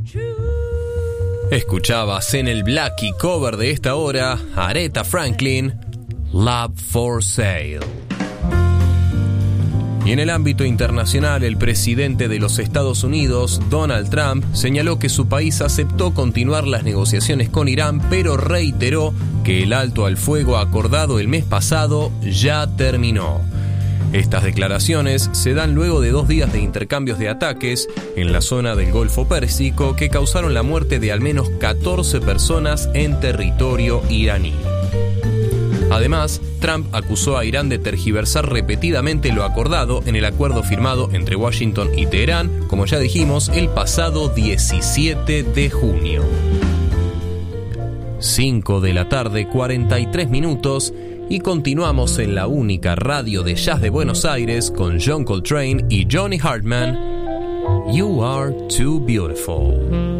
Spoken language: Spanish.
Escuchabas en el Blackie cover de esta hora a Aretha Franklin, Love for Sale. Y en el ámbito internacional, el presidente de los Estados Unidos, Donald Trump, señaló que su país aceptó continuar las negociaciones con Irán, pero reiteró que el alto al fuego acordado el mes pasado ya terminó. Estas declaraciones se dan luego de 2 días de intercambios de ataques en la zona del Golfo Pérsico que causaron la muerte de al menos 14 personas en territorio iraní. Además, Trump acusó a Irán de tergiversar repetidamente lo acordado en el acuerdo firmado entre Washington y Teherán, como ya dijimos, el pasado 17 de junio. 5 de la tarde, 43 minutos, y continuamos en la única radio de jazz de Buenos Aires con John Coltrane y Johnny Hartman, You Are Too Beautiful.